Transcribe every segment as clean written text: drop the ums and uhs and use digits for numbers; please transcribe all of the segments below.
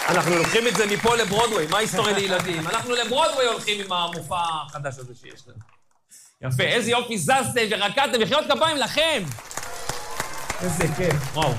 אנחנו לוקחים את זה מפה לברודווי, מה היסטוריה לילדים? אנחנו לברודווי הולכים עם המופע החדש הזה שיש לנו. יפה, איזה יופי זזתם ורקדתם, מחיאות כפיים לכם. איזה כיף, וואו.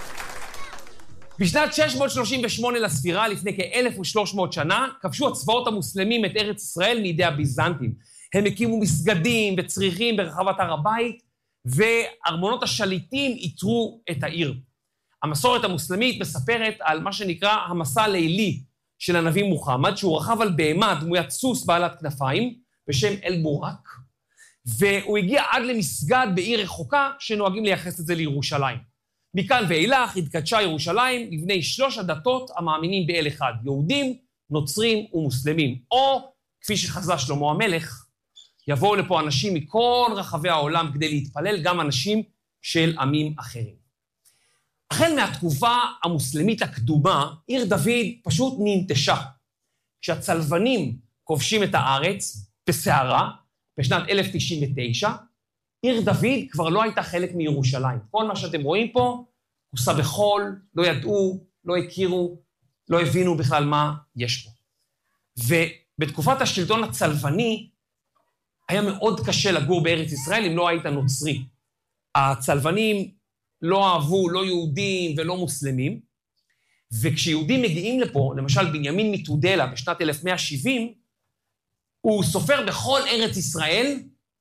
בשנת 638 לספירה, לפני כ-1300 שנה, כבשו הצבאות המוסלמים את ארץ ישראל מידי הביזנטים. הם הקימו מסגדים וצריחים ברחבת הר הבית, וארמונות השליטים איתרו את העיר. המסורת המוסלמית מספרת על מה שנקרא המסע הלילי של הנביא מוחמד, שהוא רכב על בהמה דמוית סוס בעלת כנפיים, בשם אל-בורק, והוא הגיע עד למסגד בעיר רחוקה, שנוהגים לייחס את זה לירושלים. מכאן ואילך התקדשה ירושלים לבני 3 הדתות המאמינים באל אחד, יהודים, נוצרים ומוסלמים. או, כפי שחזה שלמה המלך, יבואו לפה אנשים מכל רחבי העולם כדי להתפלל, גם אנשים של עמים אחרים. החל מהתקופה המוסלמית הקדומה, עיר דוד פשוט ננטשה. כשהצלבנים כובשים את הארץ בסערה, בשנת 1099, עיר דוד כבר לא הייתה חלק מירושלים. כל מה שאתם רואים פה, כוסה בחול, לא ידעו, לא הכירו, לא הבינו בכלל מה יש פה. ובתקופת השלטון הצלבני, היה מאוד קשה לגור בארץ ישראל אם לא היית נוצרי. הצלבנים לא אהבו, לא יהודים ולא מוסלמים, וכשיהודים מגיעים לפה, למשל בנימין מתודלה בשנת 1170, הוא סופר בכל ארץ ישראל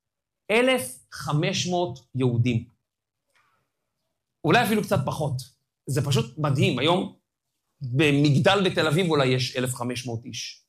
1,500 יהודים. אולי אפילו קצת פחות. זה פשוט מדהים. היום במגדל בתל אביב אולי יש 1,500 איש.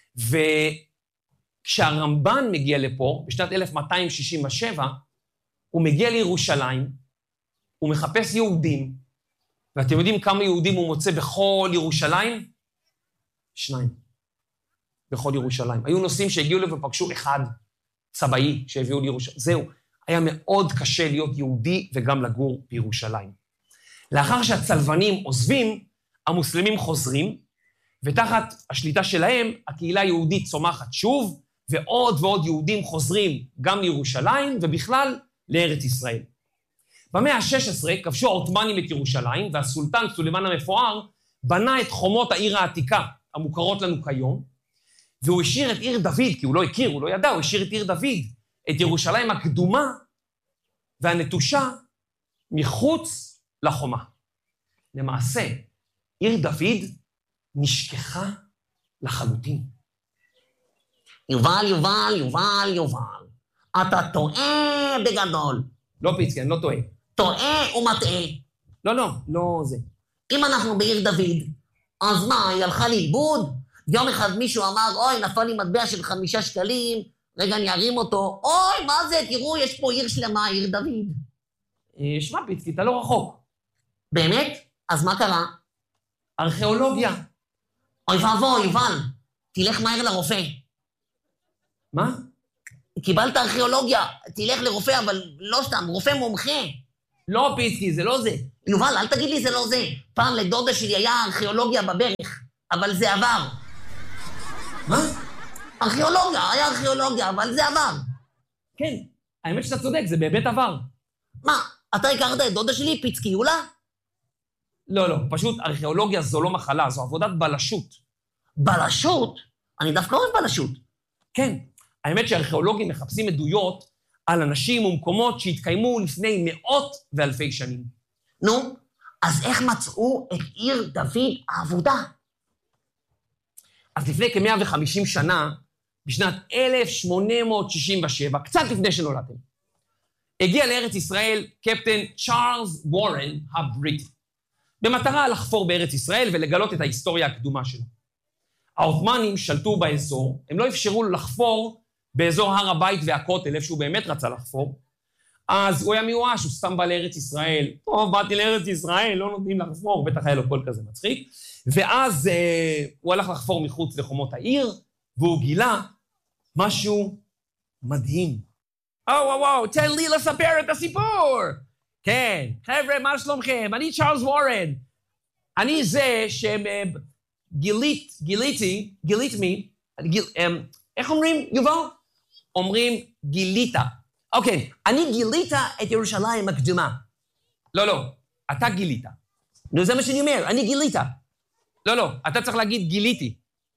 וכשהרמב"ן מגיע לפה, בשנת 1267, הוא מגיע לירושלים, הוא מחפש יהודים, ואתם יודעים כמה יהודים הוא מוצא בכל ירושלים? 2. בכל ירושלים. היו נוסעים שהגיעו לפה ופגשו 1 צבאי שהביאו לירושלים. זהו, היה מאוד קשה להיות יהודי וגם לגור בירושלים. לאחר שהצלבנים עוזבים, המוסלמים חוזרים, ותחת השליטה שלהם, הקהילה היהודית צומחת שוב, ועוד ועוד יהודים חוזרים גם לירושלים, ובכלל לארץ ישראל. במאה ה-16 כבשו העות'מאנים את ירושלים, והסולטן סולימאן המפואר בנה את חומות העיר העתיקה, המוכרות לנו כיום, והוא השאיר את עיר דוד, כי הוא לא הכיר, הוא לא ידע, הוא השאיר את עיר דוד, את ירושלים הקדומה והנטושה מחוץ לחומה. למעשה, עיר דוד נשכחה לחלוטין. יובל, אתה טועה בגדול. לא פיצקי, אני לא טועה. טועה ומטעה. לא זה. אם אנחנו בעיר דוד, אז מה, היא הלכה לאיבוד? יום אחד מישהו אמר, אוי, נפל לי מטבע של 5 שקלים, רגע, אני ארים אותו. אוי, מה זה? תראו, יש פה עיר שלמה, עיר דוד. שמע, פיצקי, אתה לא רחוק. באמת? אז מה קרה? ארכיאולוגיה. אוי ואבוי, יובל, תלך מהר לרופא. מה? קיבלת ארכיאולוגיה, תלך לרופא, אבל לא סתם, רופא מומחה. לא, פיצקי, זה לא זה. יובל, אל תגיד לי זה לא זה. פעם לדודה שלי היה ארכיאולוגיה בברך, אבל זה עבר. מה? היה ארכיאולוגיה, אבל זה עבר. כן, האמת שאתה צודק, זה באמת עבר. מה, אתה הכרת את דודה שלי, פיצקיולה? לא, פשוט ארכיאולוגיה זו לא מחלה, זו עבודת בלשות. בלשות? אני דווקא אוהב בלשות. כן, האמת שארכיאולוגים מחפשים עדויות על אנשים ומקומות שהתקיימו לפני מאות ואלפי שנים. נו, אז איך מצאו את עיר דוד האבודה? אז לפני כ-150 שנה, בשנת 1867, קצת לפני שנולדתם, הגיע לארץ ישראל קפטן צ'ארלס וורן הבריטי, במטרה לחפור בארץ ישראל ולגלות את ההיסטוריה הקדומה שלו. העות'מאנים שלטו באזור, הם לא אפשרו לו לחפור באזור הר הבית והכותל, איפה שהוא באמת רצה לחפור, אז הוא היה מיואש, הוא סתם בא לארץ ישראל, טוב, באתי לארץ ישראל, לא נותנים לחפור, בטח היה לו קול כזה מצחיק, ואז הוא הלך לחפור מחוץ לחומות העיר, והוא גילה משהו מדהים. וואו, תן לי לספר את הסיפור. כן, חבר'ה, מה שלומכם? אני צ'ארלס וורן. אני זה איך אומרים, יובל? אומרים גילית. אוקיי, אני גילית את ירושלים הקדומה. לא, אתה גילית. נו, זה מה שאני אומר, אני גילית. לא, אתה צריך להגיד גיליתי.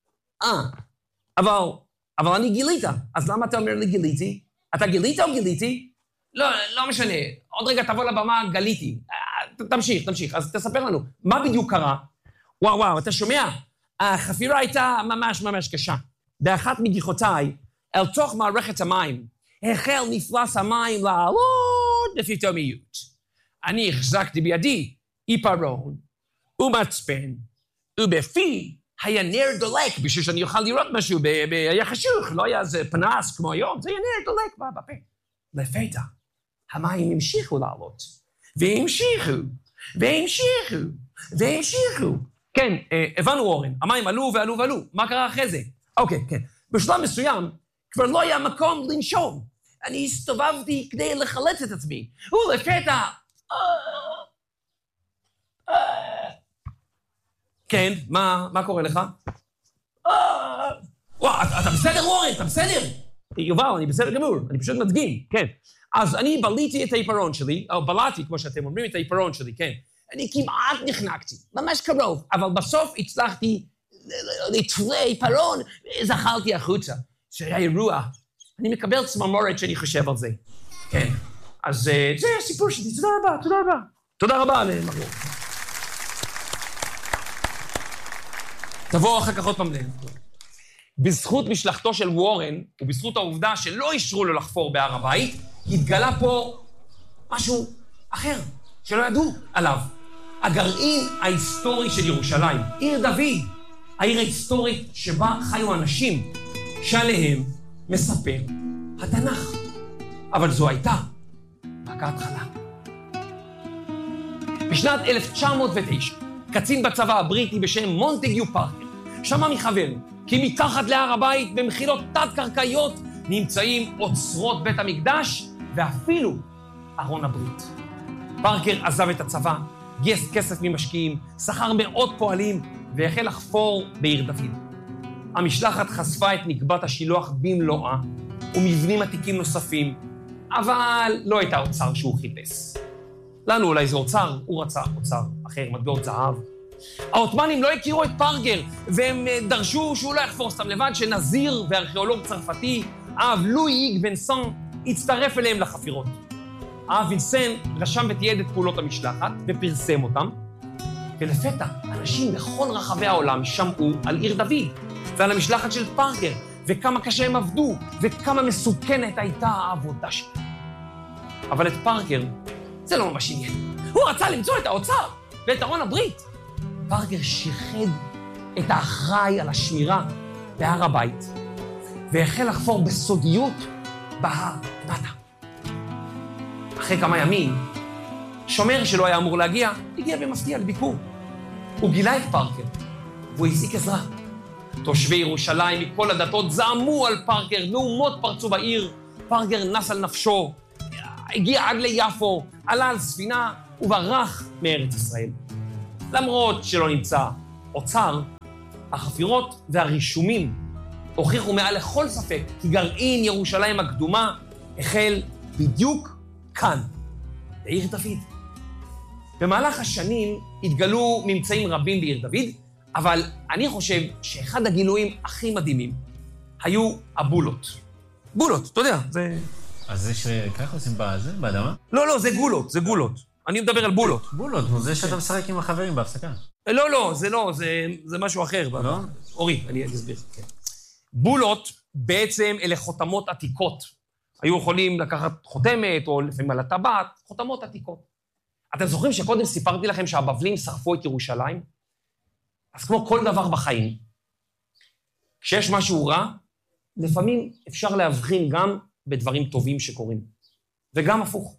אבל אני גילית, אז למה אתה אומר לי גיליתי? אתה גילית או גיליתי? לא משנה. עוד רגע תבוא לבמה, גליתי. תמשיך. אז תספר לנו, מה בדיוק קרה? וואו, אתה שומע? החפירה הייתה ממש קשה. באחת מגיחותיי, אל תוך מערכת המים, החל מפלס המים לעלות בפתאומיות. אני החזקתי בידי עיפרון ומצפן, ובפי היה נר דולק, בשביל שאני אוכל לראות משהו, היה חשוך, לא היה איזה פנס כמו היום, זה היה נר דולק בפה. לפתע, המים המשיכו לעלות, והמשיכו. כן, הבנו אורן, המים עלו, מה קרה אחרי זה? אוקיי, כן. בשלב מסוים, כבר לא היה מקום לנשום. אני הסתובבתי כדי לחלץ את עצמי, ולפתע... כן, מה קורה לך? וואו, אתה בסדר, אורן? אתה בסדר? יובל, אני בסדר גמור, אני פשוט מדגים, כן. אז אני בליתי את העיפרון שלי, או בלעתי, כמו שאתם אומרים, את העיפרון שלי, כן. אני כמעט נחנקתי, ממש קרוב, אבל בסוף הצלחתי לתפוס עיפרון, זחלתי החוצה. שהיה אירוע. אני מקבל צמרמורת שאני חושב על זה. כן. אז זה הסיפור שלי, תודה רבה. תודה רבה, למרור. תבוא אחר כך עוד פעם. בזכות משלחתו של וורן, ובזכות העובדה שלא אישרו לו לחפור בהר הבית, התגלה פה משהו אחר, שלא ידעו עליו. הגרעין ההיסטורי של ירושלים, עיר דוד, העיר ההיסטורית שבה חיו אנשים, שעליהם מספר התנ"ך. אבל זו הייתה רק ההתחלה. בשנת 1909, קצין בצבא הבריטי בשם מונטגיו פארקר, שמע מחבר כי מתחת להר הבית במחילות תת-קרקעיות נמצאים אוצרות בית המקדש ואפילו ארון הברית. פארקר עזב את הצבא, גייס כסף ממשקיעים, שכר מאות פועלים והחל לחפור בעיר דוד. המשלחת חשפה את נקבת השילוח במלואה ומבנים עתיקים נוספים, אבל לא הייתה אוצר שהוא חיפש. לנו אולי זה אוצר, הוא רצה אוצר אחר, מטבעות זהב. העות'מאנים לא הכירו את פארקר, והם דרשו שהוא לא יחפור סתם לבד, שנזיר וארכיאולוג צרפתי, האב לואי איג וינסן, הצטרף אליהם לחפירות. האב וינסן רשם ותיעד את פעולות המשלחת ופרסם אותם, ולפתע אנשים בכל רחבי העולם שמעו על עיר דוד ועל המשלחת של פארקר, וכמה קשה הם עבדו, וכמה מסוכנת הייתה העבודה שלהם. אבל את פארקר זה לא ממש עניין. הוא רצה למצוא את האוצר ואת ארון הברית. פארקר שיחד את האחראי על השמירה בהר הבית, והחל לחפור בסודיות בהר למטה. אחרי כמה ימים, שומר שלא היה אמור להגיע, הגיע במפתיע לביקור. הוא גילה את פארקר, והוא הזעיק עזרה. תושבי ירושלים מכל הדתות זעמו על פארקר, מהומות פרצו בעיר, פארקר נס על נפשו, הגיע עד ליפו, עלה על ספינה וברח מארץ ישראל. למרות שלא נמצא אוצר, החפירות והרישומים הוכיחו מעל לכל ספק כי גרעין ירושלים הקדומה החל בדיוק כאן, בעיר דוד. במהלך השנים התגלו ממצאים רבים בעיר דוד, אבל אני חושב שאחד הגילויים הכי מדהימים היו הבולות. בולות, אתה יודע, זה... אז זה שככה עושים בזה, באדמה? לא, זה גולות. אני מדבר על בולות. בולות, זה שאתה משחק עם החברים בהפסקה. לא, זה משהו אחר. לא? אורי, אני אסביר. בולות בעצם אלה חותמות עתיקות. היו יכולים לקחת חותמת, או לפעמים על הטבעת, חותמות עתיקות. אתם זוכרים שקודם סיפרתי לכם שהבבלים שרפו את ירושלים? אז כמו כל דבר בחיים, כשיש משהו רע, לפעמים אפשר להבחין גם בדברים טובים שקורים, וגם הפוך.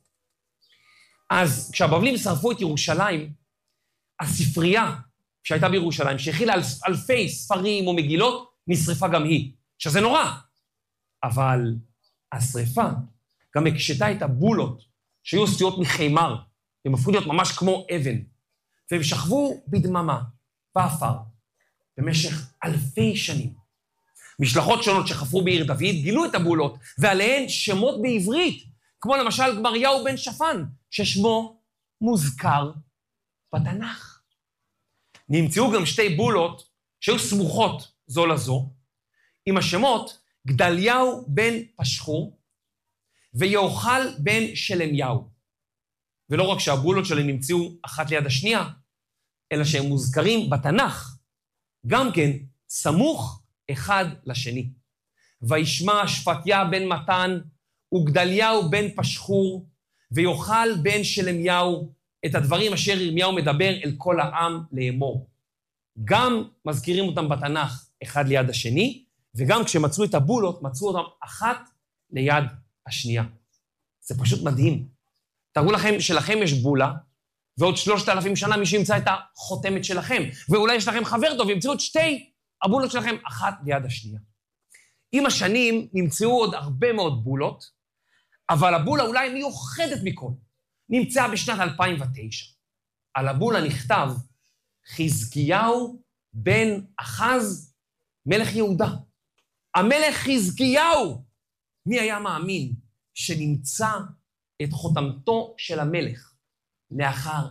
אז כשהבבלים שרפו את ירושלים, הספרייה שהייתה בירושלים, שהכילה אלפי ספרים או מגילות, נשרפה גם היא, שזה נורא. אבל השריפה גם הקשתה את הבולות, שהיו עשויות מחימר, הם הפכו להיות ממש כמו אבן, והם שכבו בדממה, באפר, במשך אלפי שנים. משלחות שונות שחפרו בעיר דוד גילו את הבולות, ועליהן שמות בעברית, כמו למשל גמריהו בן שפן, ששמו מוזכר בתנ"ך. נמצאו גם שתי בולות שהיו סמוכות זו לזו, עם השמות גדליהו בן פשחור ויוחל בן שלמיהו. ולא רק שהבולות שלהם נמצאו אחת ליד השנייה, אלא שהם מוזכרים בתנ"ך, גם כן סמוך אחד לשני. וישמע שפטיה בן מתן וגדליהו בן פשחור ויוחל בן שלמיהו את הדברים אשר ירמיהו מדבר אל כל העם לאמור. גם מזכירים אותם בתנ"ך אחד ליד השני, וגם כשמצאו את הבולות, מצאו אותם אחת ליד השנייה. זה פשוט מדהים. תראו לכם שלכם יש בולה, ועוד 3,000 שנה מישהו ימצא את החותמת שלכם, ואולי יש לכם חבר טוב, ימצאו את שתי הבולות שלכם אחת ליד השנייה. עם השנים נמצאו עוד הרבה מאוד בולות, אבל הבולה אולי מיוחדת מכל. נמצאה בשנת 2009. על הבולה נכתב חזקיהו בן אחז מלך יהודה. המלך חזקיהו, מי היה מאמין שנמצא את חותמתו של המלך לאחר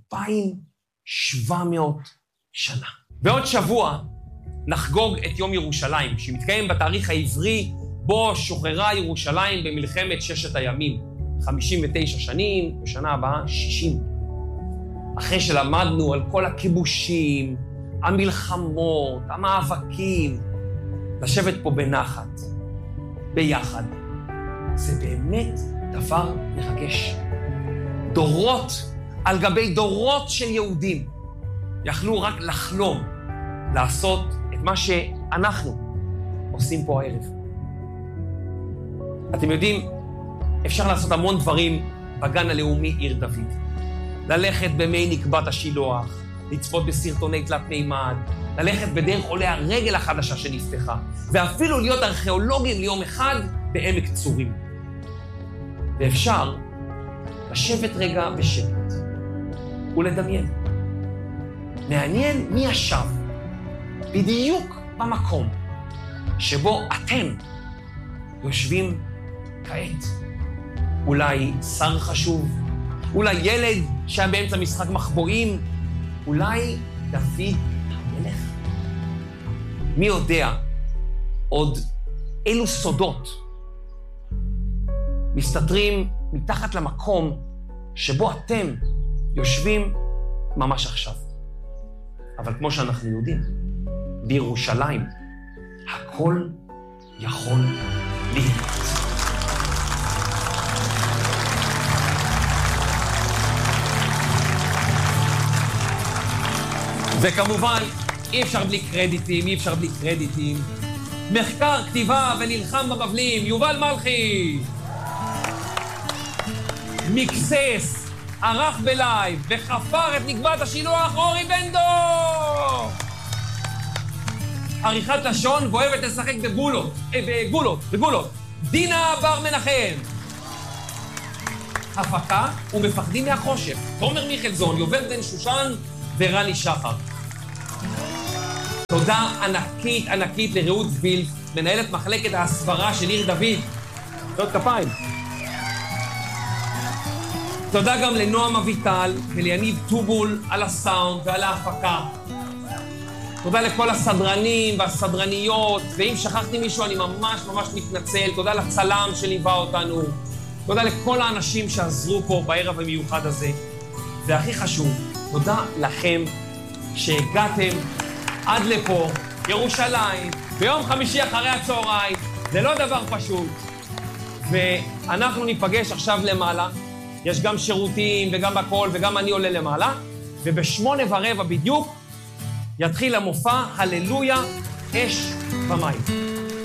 2,700 שנה. בעוד שבוע נחגוג את יום ירושלים, שמתקיים בתאריך העברי בו שוחררה ירושלים במלחמת ששת הימים. 59 שנים, בשנה הבאה 60. אחרי שלמדנו על כל הכיבושים, המלחמות, המאבקים, לשבת פה בנחת, ביחד, זה באמת דבר מרגש. דורות על גבי דורות של יהודים יכלו רק לחלום לעשות את מה שאנחנו עושים פה הערב. אתם יודעים, אפשר לעשות המון דברים בגן הלאומי עיר דוד. ללכת במי נקבת השילוח, לצפות בסרטוני תלת מימד, ללכת בדרך עולי הרגל החדשה שנפתחה, ואפילו להיות ארכיאולוגים ליום אחד בעמק צורים. ואפשר לשבת רגע בשקט ולדמיין. מעניין מי ישב בדיוק במקום שבו אתם יושבים כעת. אולי שר חשוב, אולי ילד שהיה באמצע משחק מחבואים, אולי דוד המלך. מי יודע עוד אילו סודות מסתתרים מתחת למקום שבו אתם יושבים ממש עכשיו. אבל כמו שאנחנו יודעים, בירושלים הכל יכול להיות. וכמובן, אי אפשר בלי קרדיטים. מחקר, כתיבה ונלחם בבבלים, יובל מלכי. מקסס, ערך בלייב וחפר את נקבת השילוח, אורי בנדו. עריכת לשון ואוהבת לשחק בגולות. דינה בר מנחם. הפקה ומפחדים מהחושך, תומר מיכלזון, יובל בן שושן ורני שחר. תודה ענקית לרעות וילף, מנהלת מחלקת ההסברה של עיר דוד. תודה כפיים. תודה גם לנועם אביטל וליניב טובול על הסאונד ועל ההפקה. תודה לכל הסדרנים והסדרניות, ואם שכחתי מישהו אני ממש מתנצל. תודה לצלם שליווה אותנו. תודה לכל האנשים שעזרו פה בערב המיוחד הזה. והכי חשוב, תודה לכם שהגעתם עד לפה, ירושלים, ביום חמישי אחרי הצהריים. זה לא דבר פשוט. ואנחנו ניפגש עכשיו למעלה. יש גם שירותים וגם הכל, וגם אני עולה למעלה. וב8:15 בדיוק יתחיל המופע הללויה אש ומים.